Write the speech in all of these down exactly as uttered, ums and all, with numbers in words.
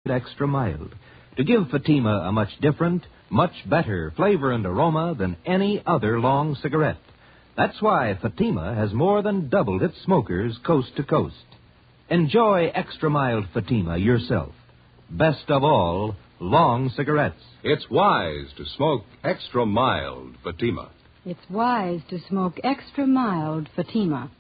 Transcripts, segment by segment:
extra mild to give Fatima a much different, much better flavor and aroma than any other long cigarette. That's why Fatima has more than doubled its smokers coast to coast. Enjoy extra mild Fatima yourself. Best of all, long cigarettes. It's wise to smoke extra mild Fatima. It's wise to smoke extra mild Fatima.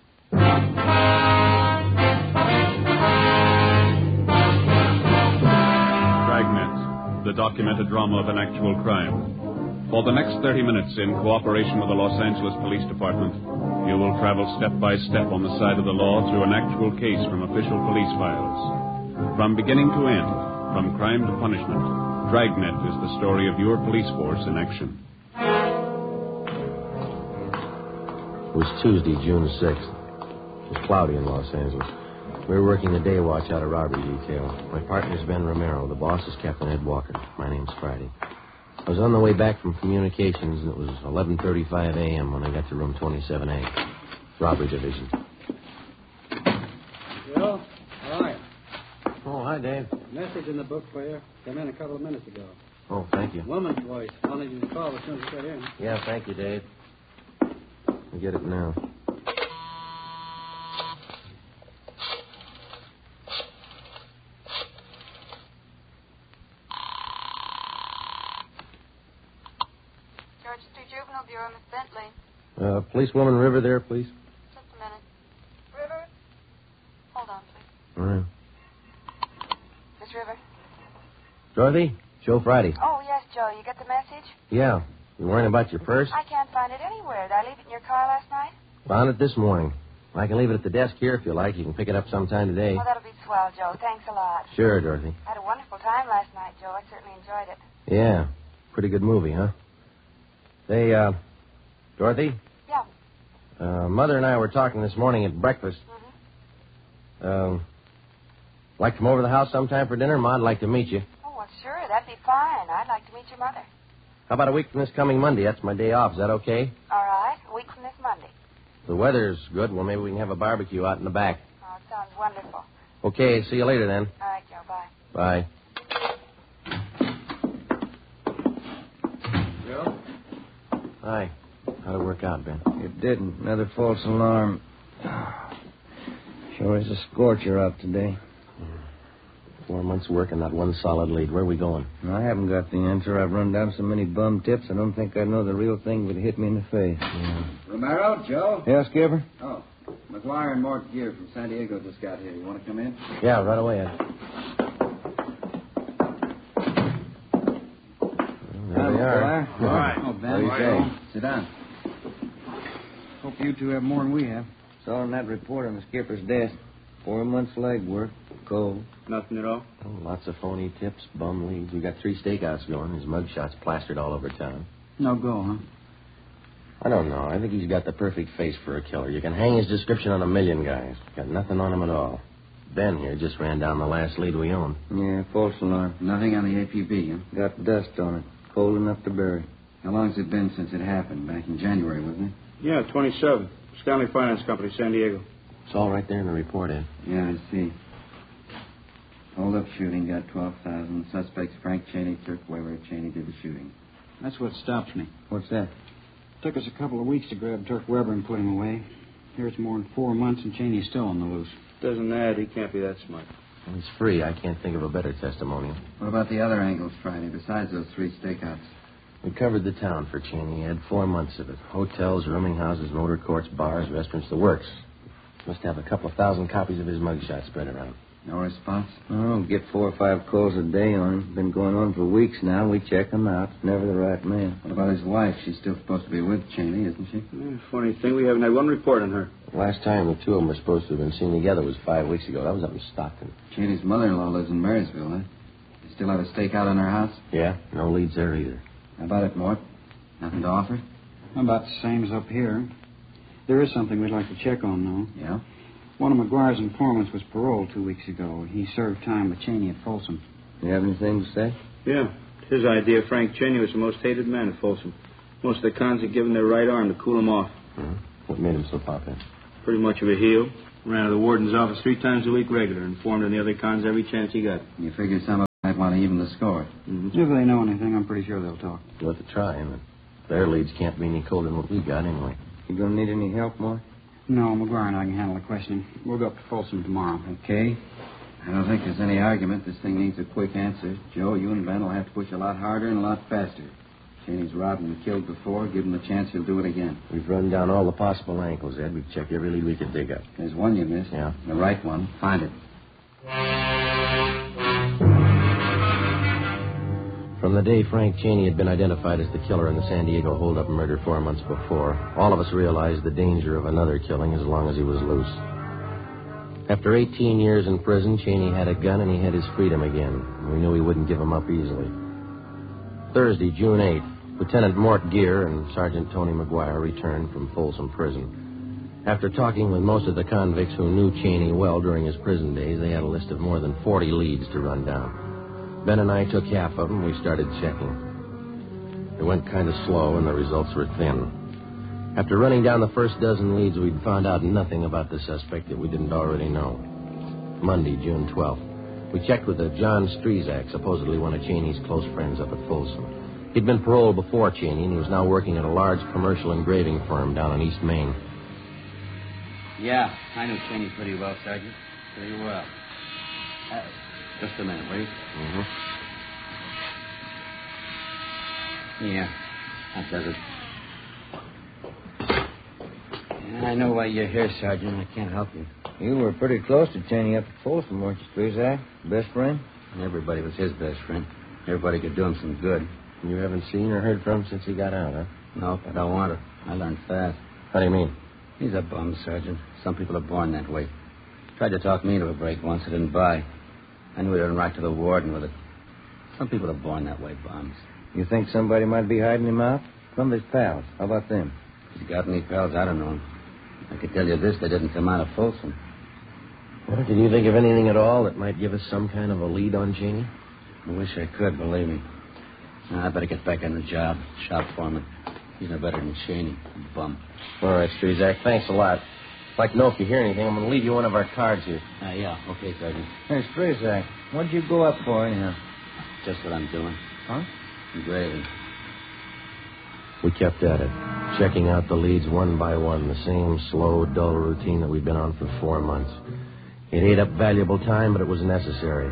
Dragnet, the documented drama of an actual crime. For the next thirty minutes, in cooperation with the Los Angeles Police Department, you will travel step by step on the side of the law through an actual case from official police files. From beginning to end, from crime to punishment, Dragnet is the story of your police force in action. It was Tuesday, June sixth. It was cloudy in Los Angeles. We were working the day watch out of robbery detail. My partner's Ben Romero. The boss is Captain Ed Walker. My name's Friday. I was on the way back from communications, and it was eleven thirty-five a.m. when I got to room twenty-seven A, robbery division. Joe, how are you? Oh, hi, Dave. Message in the book for you. Came in a couple of minutes ago. Oh, thank you. Woman's voice. Wanted you to call as soon as you got in. Yeah, thank you, Dave. I get it now. Georgia Street Juvenile Bureau, Miss Bentley. Uh, policewoman River there, please. Just a minute. River? Hold on, please. All right. Miss River? Dorothy? Joe Friday. Oh, yes, Joe. You get the message? Yeah. You worrying about your purse? I can't find it anywhere. Did I leave it in your car last night? Found it this morning. I can leave it at the desk here if you like. You can pick it up sometime today. Oh, that'll be swell, Joe. Thanks a lot. Sure, Dorothy. I had a wonderful time last night, Joe. I certainly enjoyed it. Yeah. Pretty good movie, huh? Say, uh, Dorothy? Yeah. Uh, Mother and I were talking this morning at breakfast. Mm-hmm. Um, like to come over to the house sometime for dinner? Ma'd like to meet you. Oh, well, sure. That'd be fine. I'd like to meet your mother. How about a week from this coming Monday? That's my day off. Is that okay? All right. A week from this Monday. If the weather's good, well, maybe we can have a barbecue out in the back. Oh, it sounds wonderful. Okay, see you later then. All right, Joe. Bye. Bye. Joe? Hi. How'd it work out, Ben? It didn't. Another false alarm. Sure is a scorcher out today. Four months' work and not one solid lead. Where are we going? I haven't got the answer. I've run down so many bum tips, I don't think I'd know the real thing if it hit me in the face. Yeah. Romero, Joe? Yeah, Skipper? Oh, McGuire and Mort Gear from San Diego just got here. You want to come in? Yeah, right away, Ed. Well, there they are. All right. Oh, Ben, How do you Mario, say? sit down. Hope you two have more than we have. Saw on that report on the skipper's desk. Four months' leg work. Cold. Nothing at all? Oh, lots of phony tips, bum leads. We got three stakeouts going. His mugshot's plastered all over town. No go, huh? I don't know. I think he's got the perfect face for a killer. You can hang his description on a million guys. Got nothing on him at all. Ben here just ran down the last lead we own. Yeah, false alarm. Nothing on the A P B, huh? Got dust on it. Cold enough to bury. How long's it been since it happened? Back in January, wasn't it? Yeah, twenty-seven. Stanley Finance Company, San Diego. It's all right there in the report, Ed. Yeah, I see. Hold up shooting, got twelve thousand. Suspects Frank Cheney, Turk Weber. Cheney did the shooting. That's what stops me. What's that? Took us a couple of weeks to grab Turk Weber and put him away. Here it's more than four months and Cheney's still on the loose. Doesn't that? He can't be that smart. Well, he's free. I can't think of a better testimonial. What about the other angles, Friday, besides those three stakeouts? We covered the town for Cheney. He had four months of it. Hotels, rooming houses, motor courts, bars, restaurants, the works. Must have a couple of thousand copies of his mugshot spread around. No response? Oh, get four or five calls a day on him. Been going on for weeks now. We check him out. Never the right man. What about his wife? She's still supposed to be with Cheney, isn't she? Yeah, funny thing, we haven't had one report on her. The last time the two of them were supposed to have been seen together was five weeks ago. That was up in Stockton. Cheney's mother-in-law lives in Marysville, huh? You still have a stakeout on her house? Yeah, no leads there either. How about it, Mort? Nothing to offer? About the same as up here. There is something we'd like to check on, though. Yeah? One of McGuire's informants was paroled two weeks ago. He served time with Cheney at Folsom. You have anything to say? Yeah. His idea Frank Cheney was the most hated man at Folsom. Most of the cons had given their right arm to cool him off. Hmm. What made him so popular? Pretty much of a heel. Ran to the warden's office three times a week regular and informed on the other cons every chance he got. You figure some of want to even the score. Mm-hmm. If they know anything, I'm pretty sure they'll talk. Worth a try, and their leads can't be any colder than what we got anyway. You gonna need any help, Moy? No, McGuire and I can handle the questioning. We'll go up to Folsom tomorrow. Okay. I don't think there's any argument. This thing needs a quick answer. Joe, you and Ben will have to push a lot harder and a lot faster. Cheney's robbed and killed before. Give him the chance, he'll do it again. We've run down all the possible angles, Ed. We've checked every lead we could dig up. There's one you missed. Yeah? The right one. Find it. From the day Frank Cheney had been identified as the killer in the San Diego hold-up murder four months before, all of us realized the danger of another killing as long as he was loose. After eighteen years in prison, Cheney had a gun and he had his freedom again. We knew he wouldn't give him up easily. Thursday, June eighth, Lieutenant Mort Gear and Sergeant Tony McGuire returned from Folsom Prison. After talking with most of the convicts who knew Cheney well during his prison days, they had a list of more than forty leads to run down. Ben and I took half of them. We started checking. It went kind of slow, and the results were thin. After running down the first dozen leads, we'd found out nothing about the suspect that we didn't already know. Monday, June twelfth. We checked with a John Strezak, supposedly one of Cheney's close friends up at Folsom. He'd been paroled before Cheney, and he was now working at a large commercial engraving firm down on East Main. Yeah, I knew Cheney pretty well, Sergeant. Pretty well. Uh, just a minute, will you? Mm-hmm. Yeah, that does it. Yeah, I know why you're here, Sergeant. I can't help you. You were pretty close to Cheney up at Folsom, weren't you, Strezak? Best friend? Everybody was his best friend. Everybody could do him some good. You haven't seen or heard from him since he got out, huh? Nope, I don't want to. I learned fast. How do you mean? He's a bum, Sergeant. Some people are born that way. Tried to talk me into a break once. I didn't buy. I knew he'd run right to the warden with it. Some people are born that way, bums. You think somebody might be hiding him out? Some of his pals. How about them? If he's got any pals, I don't know. I could tell you this, they didn't come out of Folsom. Well, can you think of anything at all that might give us some kind of a lead on Cheney? I wish I could, believe me. Now, I better get back on the job. Shop foreman. He's no better than Cheney. Bum. All right, Strezak. Thanks a lot. I'd like to know if you hear anything. I'm going to leave you one of our cards here. Uh, yeah, okay, Sergeant. Hey, Strezak, what'd you go up for, anyhow? Just what I'm doing. Huh? Engraving. We kept at it, checking out the leads one by one, the same slow, dull routine that we'd been on for four months. It ate up valuable time, but it was necessary.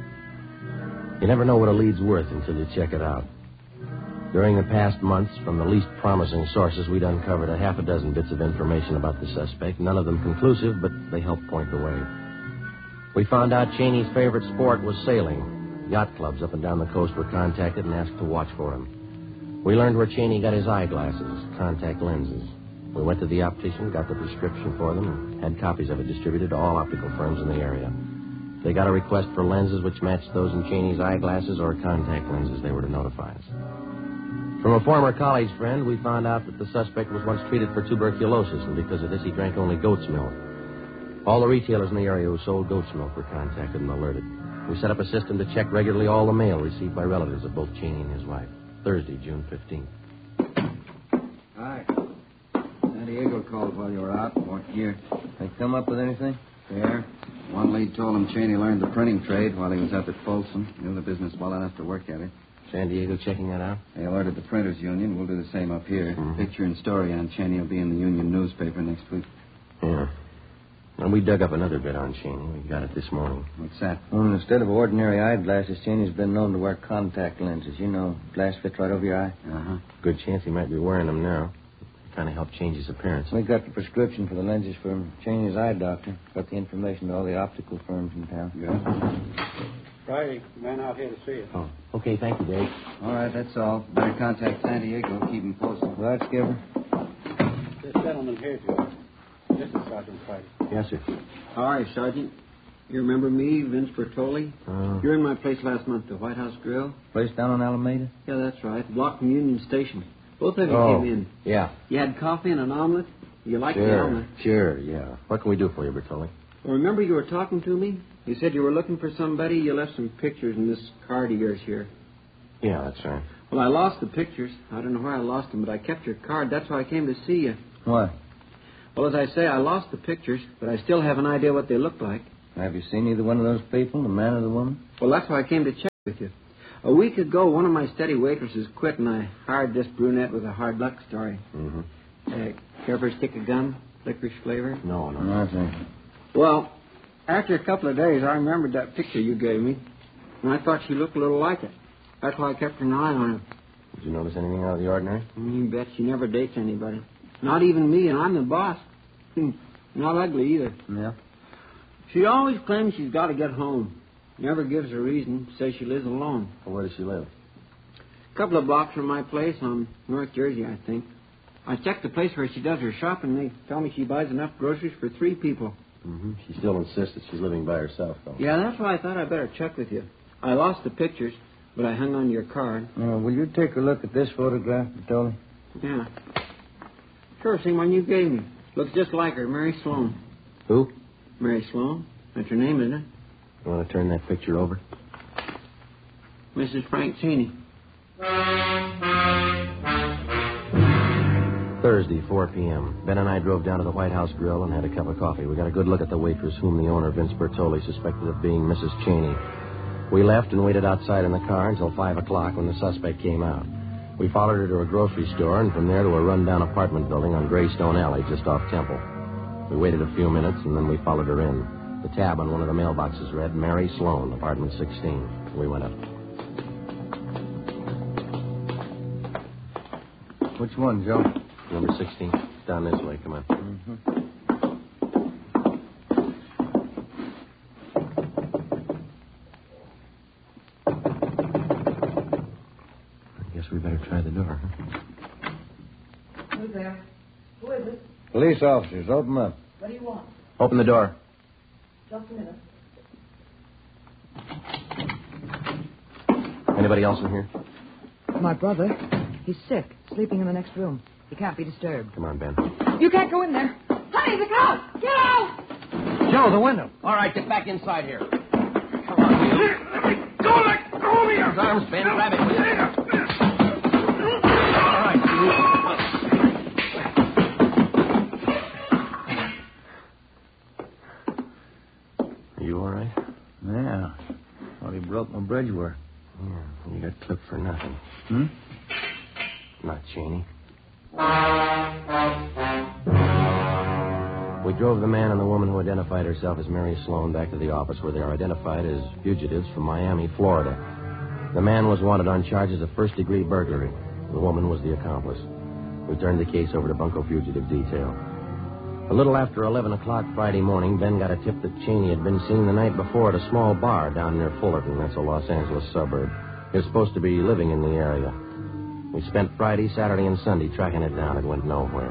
You never know what a lead's worth until you check it out. During the past months, from the least promising sources, we'd uncovered a half a dozen bits of information about the suspect, none of them conclusive, but they helped point the way. We found out Cheney's favorite sport was sailing. Yacht clubs up and down the coast were contacted and asked to watch for him. We learned where Cheney got his eyeglasses, contact lenses. We went to the optician, got the prescription for them, and had copies of it distributed to all optical firms in the area. They got a request for lenses which matched those in Cheney's eyeglasses or contact lenses. They were to notify us. From a former college friend, we found out that the suspect was once treated for tuberculosis, and because of this, he drank only goat's milk. All the retailers in the area who sold goat's milk were contacted and alerted. We set up a system to check regularly all the mail received by relatives of both Cheney and his wife. Thursday, June fifteenth. Hi. San Diego called while you were out. What year? They come up with anything? Fair. One lead told him Cheney learned the printing trade while he was up at Folsom. Knew the business well enough to work at it. San Diego checking that out? They alerted the Printers Union. We'll do the same up here. Mm-hmm. Picture and story on Cheney will be in the Union newspaper next week. Yeah. And we dug up another bit on Cheney. We got it this morning. What's that? Well, instead of ordinary eyeglasses, Cheney's been known to wear contact lenses. You know, glass fits right over your eye. Uh-huh. Good chance he might be wearing them now. Kind of help change his appearance. We got the prescription for the lenses from Cheney's eye doctor. Got the information to all the optical firms in town. Good. Friday, man out here to see you. Oh, okay. Thank you, Dave. All right, that's all. Better contact San Diego. Keep him posted. Right, Skipper? This gentleman here, Joe. This is Sergeant Friday. Yes, sir. All right, Sergeant. You remember me, Vince Bertoli? Uh, You were in my place last month, the White House Grill. Place down on Alameda? Yeah, that's right. Block from Union Station. Both of you oh, came in. Yeah. You had coffee and an omelet? You liked the Sure, omelet? sure, yeah. What can we do for you, Bertoli? Well, remember you were talking to me? You said you were looking for somebody. You left some pictures in this card of yours here. Yeah, that's right. Well, I lost the pictures. I don't know where I lost them, but I kept your card. That's why I came to see you. What? Well, as I say, I lost the pictures, but I still have an idea what they look like. Have you seen either one of those people, the man or the woman? Well, that's why I came to check. with you. A week ago, one of my steady waitresses quit, and I hired this brunette with a hard luck story. Mm-hmm. Uh, care for a stick of gum? Licorice flavor? No, no. Nothing. Well, after a couple of days, I remembered that picture you gave me, and I thought she looked a little like it. That's why I kept an eye on her. Did you notice anything out of the ordinary? You bet she never dates anybody. Not even me, and I'm the boss. Not ugly either. Yeah. She always claims she's got to get home. Never gives a reason. Says she lives alone. Well, where does she live? A couple of blocks from my place on North Jersey, I think. I checked the place where she does her shopping. They tell me she buys enough groceries for three people. Mm-hmm. She still insists that she's living by herself, though. Yeah, that's why I thought I'd better check with you. I lost the pictures, but I hung on to your card. Uh, will you take a look at this photograph, Tony? Yeah. Sure, same one you gave me. Looks just like her, Mary Sloan. Who? Mary Sloan. That's her name, isn't it? You want to turn that picture over? Missus Frank Cheney. Thursday, four p.m. Ben and I drove down to the White House Grill and had a cup of coffee. We got a good look at the waitress whom the owner, Vince Bertoli, suspected of being Missus Cheney. We left and waited outside in the car until five o'clock when the suspect came out. We followed her to a grocery store and from there to a rundown apartment building on Greystone Alley just off Temple. We waited a few minutes and then we followed her in. The tab on one of the mailboxes read, Mary Sloan, apartment sixteen. We went up. Which one, Joe? Number sixteen. Down this way. Come on. Mm-hmm. I guess we better try the door, huh? Who's there? Who is it? Police officers, open up. What do you want? Open the door. Just a minute. Anybody else in here? My brother. He's sick, sleeping in the next room. He can't be disturbed. Come on, Ben. You can't go in there. Honey, the cops! Get out! Joe, the window. All right, get back inside here. Come on, you. Let me go! Let go of me! His arms, Ben. Grab it, will you? All right, you. Are you all right? Yeah. Thought he broke my bridge work. Yeah, you got clipped for nothing. Hmm? Not Cheney. We drove the man and the woman who identified herself as Mary Sloan back to the office where they are identified as fugitives from Miami, Florida. The man was wanted on charges of first-degree burglary. The woman was the accomplice. We turned the case over to Bunko Fugitive Detail. A little after eleven o'clock Friday morning, Ben got a tip that Cheney had been seen the night before at a small bar down near Fullerton. That's a Los Angeles suburb. He was supposed to be living in the area. We spent Friday, Saturday, and Sunday tracking it down. It went nowhere.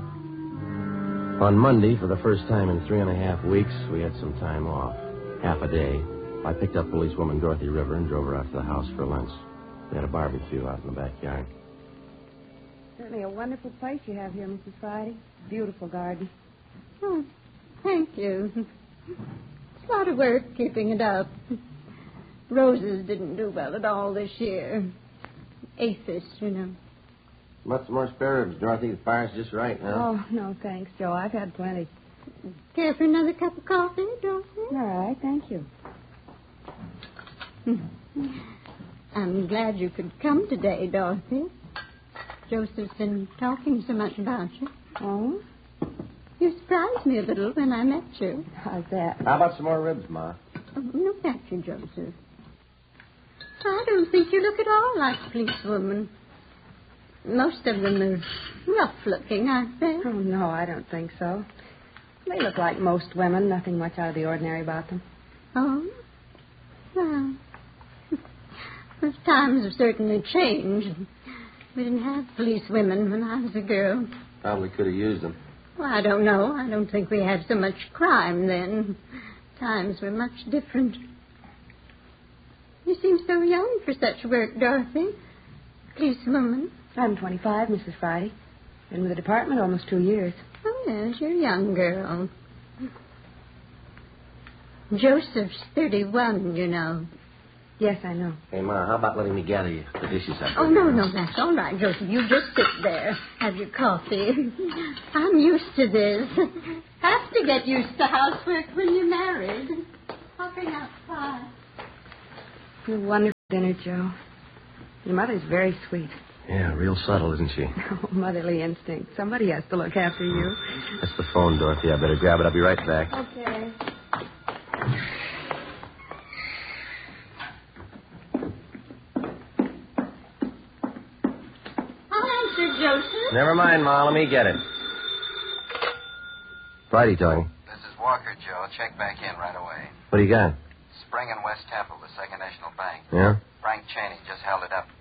On Monday, for the first time in three and a half weeks, we had some time off. Half a day. I picked up policewoman Dorothy River and drove her out to the house for lunch. We had a barbecue out in the backyard. Certainly a wonderful place you have here, Missus Friday. Beautiful garden. Oh, thank you. It's a lot of work keeping it up. Roses didn't do well at all this year. Aphis, you know. Much more spare ribs, Dorothy. The fire's just right now. Oh, no, thanks, Joe. I've had plenty. Care for another cup of coffee, Dorothy? All right, thank you. I'm glad you could come today, Dorothy. Joseph's been talking so much about you. Oh? You surprised me a little when I met you. How's that? How about some more ribs, Ma? Oh, no, thank you, Joseph. I don't think you look at all like a policewoman. Most of them are rough-looking, aren't they? Oh, no, I don't think so. They look like most women. Nothing much out of the ordinary about them. Oh? Well, those times have certainly changed. We didn't have policewomen when I was a girl. Probably could have used them. Well, I don't know. I don't think we had so much crime then. Times were much different. You seem so young for such work, Dorothy. Policewoman. I'm twenty-five, Missus Friday. Been with the department almost two years. Oh, yes, you're a young girl. Joseph's thirty-one, you know. Yes, I know. Hey, Ma, how about letting me gather you the dishes up? Oh, no, no, that's all right, Joseph. You just sit there. Have your coffee. I'm used to this. Have to get used to housework when you're married. I'll bring out pie. You're wonderful. Dinner, Joe. Your mother's very sweet. Yeah, real subtle, isn't she? Oh, motherly instinct. Somebody has to look after you. That's the phone, Dorothy. I better grab it. I'll be right back. Okay. I'll answer, Joseph. Never mind, Ma. Let me get it. Friday talking. This is Walker, Joe. Check back in right away. What do you got? Spring and West Temple, the Second National Bank. Yeah? Frank Cheney just held it up.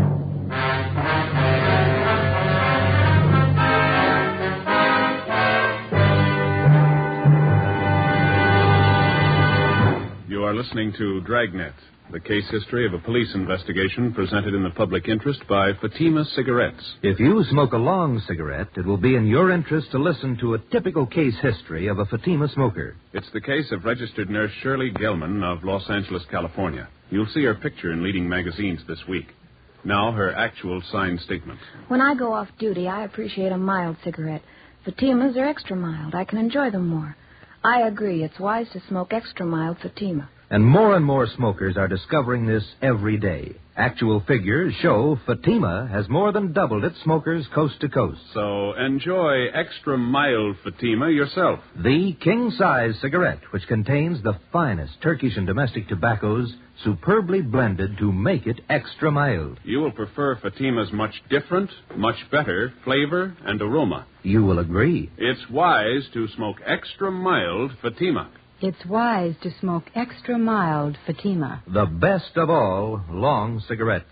You are listening to Dragnet, the case history of a police investigation presented in the public interest by Fatima Cigarettes. If you smoke a long cigarette, it will be in your interest to listen to a typical case history of a Fatima smoker. It's the case of registered nurse Shirley Gelman of Los Angeles, California. You'll see her picture in leading magazines this week. Now, her actual signed statement. When I go off duty, I appreciate a mild cigarette. Fatimas are extra mild. I can enjoy them more. I agree. It's wise to smoke extra mild Fatima. And more and more smokers are discovering this every day. Actual figures show Fatima has more than doubled its smokers coast to coast. So enjoy extra mild Fatima yourself. The king-size cigarette, which contains the finest Turkish and domestic tobaccos superbly blended to make it extra mild. You will prefer Fatima's much different, much better flavor and aroma. You will agree. It's wise to smoke extra mild Fatima. It's wise to smoke extra mild Fatima. The best of all long cigarettes.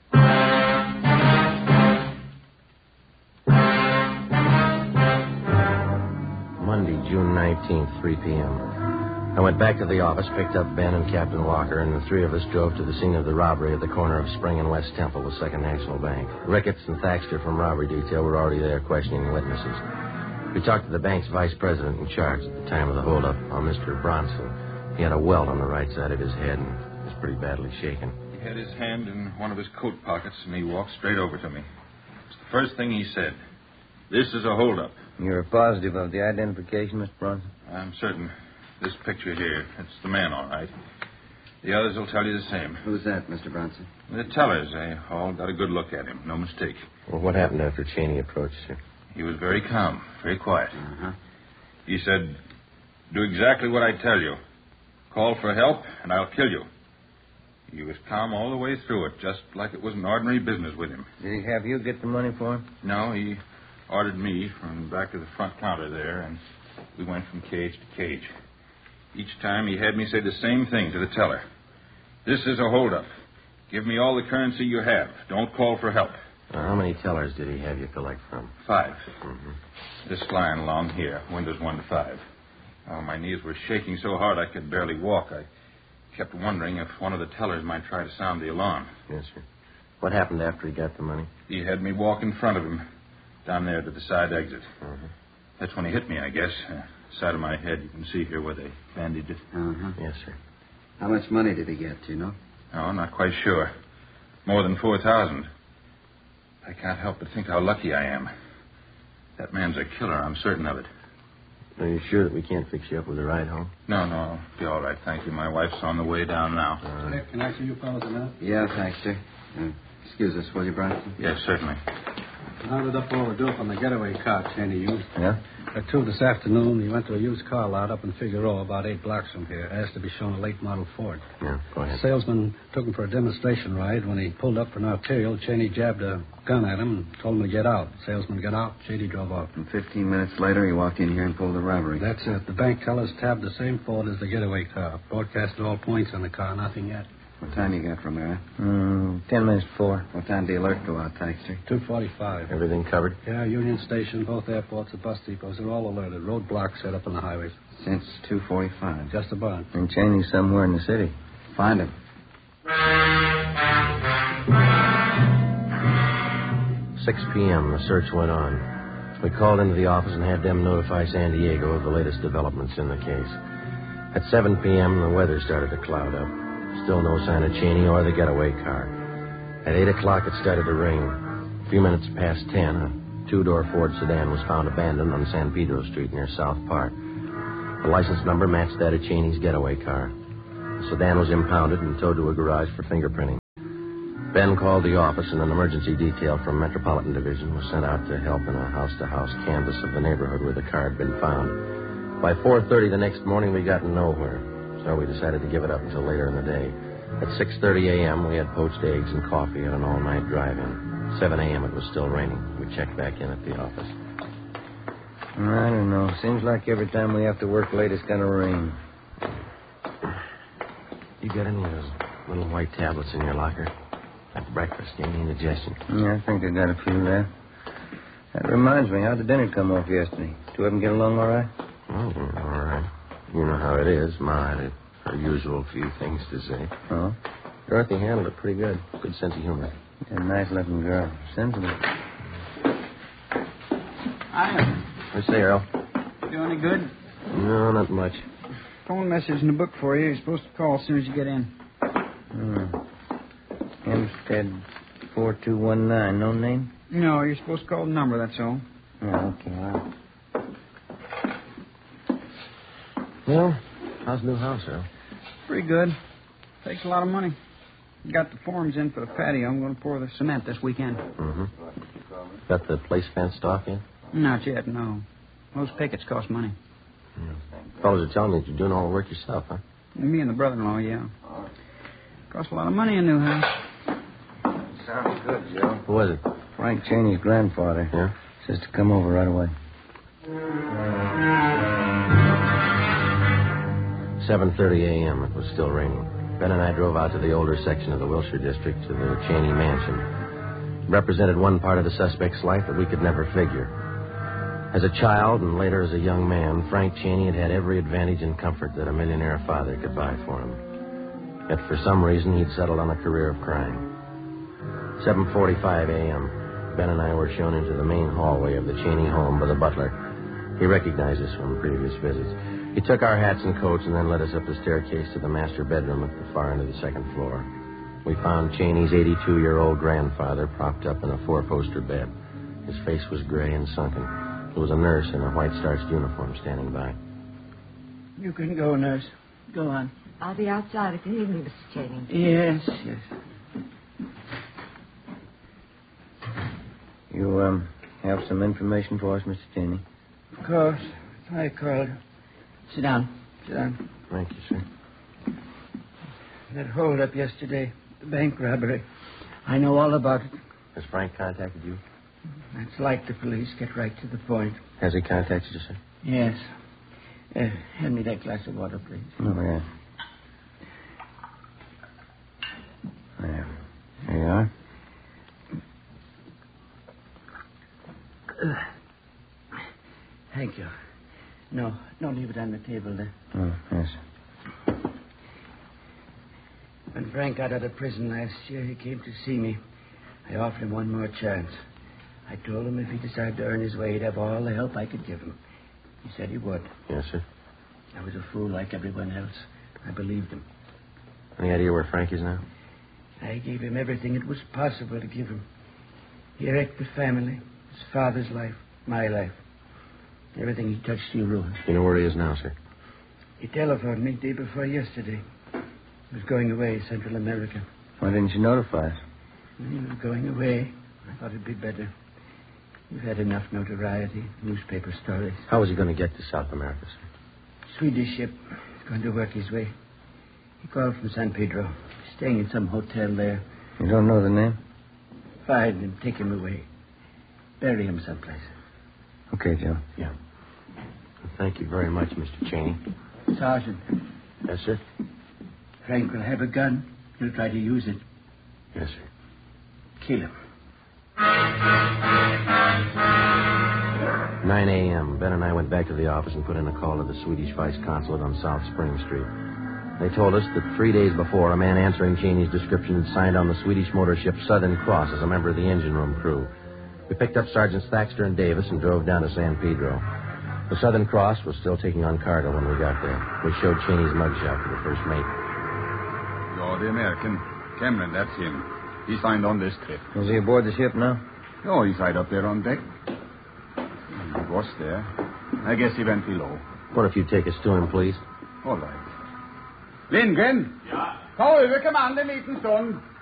Monday, June nineteenth, three p.m. I went back to the office, picked up Ben and Captain Walker, and the three of us drove to the scene of the robbery at the corner of Spring and West Temple, the Second National Bank. Ricketts and Thaxter from robbery detail were already there questioning witnesses. We talked to the bank's vice president in charge at the time of the holdup, a Mister Bronson. He had a welt on the right side of his head and was pretty badly shaken. He had his hand in one of his coat pockets, and he walked straight over to me. It's the first thing he said. This is a holdup. You're positive of the identification, Mister Bronson? I'm certain. This picture here, it's the man, all right. The others will tell you the same. Who's that, Mister Bronson? The tellers. They all got a good look at him. No mistake. Well, what happened after Cheney approached you? He was very calm, very quiet. Uh-huh. He said, do exactly what I tell you. Call for help, and I'll kill you. He was calm all the way through it, just like it was an ordinary business with him. Did he have you get the money for him? No, he ordered me from back to the front counter there, and we went from cage to cage. Each time he had me say the same thing to the teller. This is a holdup. Give me all the currency you have. Don't call for help. Uh, how many tellers did he have you collect from? Five. Mm-hmm. This line along here, windows one to five. Oh, my knees were shaking so hard I could barely walk. I kept wondering if one of the tellers might try to sound the alarm. Yes, sir. What happened after he got the money? He had me walk in front of him, down there to the side exit. Mm-hmm. That's when he hit me, I guess. Uh, side of my head, you can see here where they bandaged it. Uh-huh. Yes, sir. How much money did he get, do you know? No, not quite sure. More than four thousand. I can't help but think how lucky I am. That man's a killer, I'm certain of it. Are you sure that we can't fix you up with a ride home? No, no, I'll be all right, thank you. My wife's on the way down now. Uh, Hey, can I see you fellas a minute? Yeah, thanks, sir. Uh, excuse us, will you, Bronson? Yes, certainly. Rounded up overdue from the getaway car Cheney used. Yeah? At two this afternoon, he went to a used car lot up in Figueroa, about eight blocks from here. Asked to be shown a late model Ford. Yeah, go ahead. Salesman took him for a demonstration ride. When he pulled up for an arterial, Cheney jabbed a gun at him and told him to get out. Salesman got out. Cheney drove off. And fifteen minutes later, he walked in here and pulled the robbery. That's it. The bank tellers tabbed the same Ford as the getaway car. Broadcasted all points on the car. Nothing yet. What time you got from there? Mm, ten minutes before. What time did the alert go out, Taxter? two forty-five. Everything covered? Yeah, Union Station, both airports, the bus depots, they're all alerted. Roadblocks set up on the highways. Since two forty-five. Just about. And Cheney's somewhere in the city. Find him. six p.m., the search went on. We called into the office and had them notify San Diego of the latest developments in the case. At seven p.m., the weather started to cloud up. Still no sign of Cheney or the getaway car. At eight o'clock, it started to rain. A few minutes past ten, a two-door Ford sedan was found abandoned on San Pedro Street near South Park. The license number matched that of Cheney's getaway car. The sedan was impounded and towed to a garage for fingerprinting. Ben called the office, and an emergency detail from Metropolitan Division was sent out to help in a house-to-house canvass of the neighborhood where the car had been found. By four thirty the next morning, we got nowhere, so we decided to give it up until later in the day. At six thirty a.m., we had poached eggs and coffee at an all-night drive-in. seven a.m., it was still raining. We checked back in at the office. I don't know. Seems like every time we have to work late, it's going to rain. You got any of those little white tablets in your locker? Like breakfast, any indigestion? Yeah, I think I got a few there. That reminds me, how'd the dinner come off yesterday? Two of them get along all right? Oh, yeah, all right. You know how it is. Ma had her usual few things to say. Oh? Dorothy handled it pretty good. Good sense of humor. A nice-looking girl. Sensible. Hi. What's say, Earl? You any good? No, not much. Phone message in the book for you. You're supposed to call as soon as you get in. Hmm. Hempstead four two one nine. No name? No, you're supposed to call the number, that's all. Oh, okay. Well. Well, how's the new house, Earl? Pretty good. Takes a lot of money. Got the forms in for the patio. I'm going to pour the cement this weekend. Mm-hmm. Got the place fenced off yet? Not yet, no. Those pickets cost money. Mm. Fellas are telling me that you're doing all the work yourself, huh? Me and the brother-in-law, yeah. Costs a lot of money, a new house. Sounds good, Joe. Who was it? Frank Cheney's grandfather. Yeah? Says to come over right away. seven thirty a.m. It was still raining. Ben and I drove out to the older section of the Wilshire district to the Cheney mansion. It represented one part of the suspect's life that we could never figure. As a child and later as a young man, Frank Cheney had had every advantage and comfort that a millionaire father could buy for him. Yet for some reason, he'd settled on a career of crime. seven forty-five a.m., Ben and I were shown into the main hallway of the Cheney home by the butler. He recognized us from previous visits. He took our hats and coats and then led us up the staircase to the master bedroom at the far end of the second floor. We found Cheney's eighty-two-year-old grandfather propped up in a four-poster bed. His face was gray and sunken. There was a nurse in a white-starched uniform standing by. You can go, nurse. Go on. I'll be outside if you need me, Missus Cheney. Yes, yes. You, um, have some information for us, Mister Cheney? Of course. Hi, Carl. Sit down. Sit down. Thank you, sir. That hold-up yesterday, the bank robbery. I know all about it. Has Frank contacted you? That's like the police. Get right to the point. Has he contacted you, sir? Yes. Uh, hand me that glass of water, please. Oh, yeah. There. There you are. Uh, thank you. No, don't leave it on the table there. Oh, yes. When Frank got out of prison last year, he came to see me. I offered him one more chance. I told him if he decided to earn his way, he'd have all the help I could give him. He said he would. Yes, sir. I was a fool like everyone else. I believed him. Any idea where Frank is now? I gave him everything it was possible to give him. He wrecked the family, his father's life, my life. Everything he touched, he ruined. You know where he is now, sir? He telephoned me day before yesterday. He was going away, Central America. Why didn't you notify us? When he was going away, I thought it'd be better. We've had enough notoriety, newspaper stories. How was he going to get to South America, sir? Swedish ship. He's going to work his way. He called from San Pedro. Staying in some hotel there. You don't know the name? Find him, take him away. Bury him someplace. Okay, Joe. Yeah. Well, thank you very much, Mister Cheney. Sergeant. Yes, sir? Frank will have a gun. He'll try to use it. Yes, sir. Kill him. nine a.m. Ben and I went back to the office and put in a call to the Swedish Vice Consulate on South Spring Street. They told us that three days before, a man answering Cheney's description had signed on the Swedish motor ship Southern Cross as a member of the engine room crew. We picked up Sergeants Thaxter and Davis and drove down to San Pedro. The Southern Cross was still taking on cargo when we got there. We showed Cheney's mugshot to the first mate. Oh, the American. Cameron, that's him. He signed on this trip. Is he aboard the ship now? Oh, he's right up there on deck. He was there. I guess he went below. What if you take us to him, please? All right. Lindgren! Ja? Ta över kommando en liten stund.